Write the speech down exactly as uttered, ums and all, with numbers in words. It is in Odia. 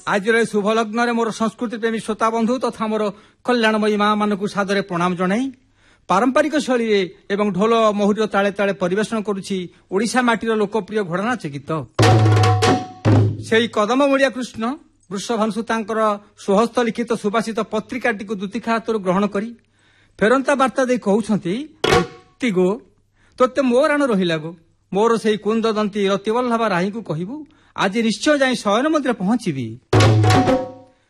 ଆଜିର ଏହି ଶୁଭ ଲଗ୍ନରେ ମୋର ସଂସ୍କୃତି ପ୍ରେମୀ ଶ୍ରୋତା ବନ୍ଧୁ ତଥା ମୋର କଲ୍ୟାଣମୟୀ ମା ମାନଙ୍କୁ ସାଦରେ ପ୍ରଣାମ ଜଣାଇ ପାରମ୍ପରିକ ଶୈଳୀରେ ଏବଂ ଢୋଲ ମହୁରୀର ତାଳେ ତାଳେ ପରିବେଷଣ କରୁଛି ଓଡ଼ିଶା ମାଟିର ଲୋକପ୍ରିୟ ଘୋଡ଼ାନାଚ ଗୀତ। ସେହି କଦମମୂଳିଆ କୃଷ୍ଣ ବୃଷଭାଂଶୁ ତାଙ୍କର ସ୍ୱହସ୍ତ ଲିଖିତ ସୁବାସିତ ପତ୍ରିକାଟିକୁ ଦୁତିଖା ହାତରୁ ଗ୍ରହଣ କରି ଫେରନ୍ତା ବାର୍ତ୍ତା ଦେଇ କହୁଛନ୍ତି, ଗୋ ତୋତେ ମୋ ରାଣ ରହିଲା ଗୋ, ମୋର ସେହି କୁନ୍ଦଦନ୍ତୀ ରତିବଲ୍ଲଭା ରାହିଙ୍କୁ କହିବୁ ଆଜି ନିଶ୍ଚୟ ଯାଇ ଶୟନ ମନ୍ଦିର ପହଞ୍ଚିବି।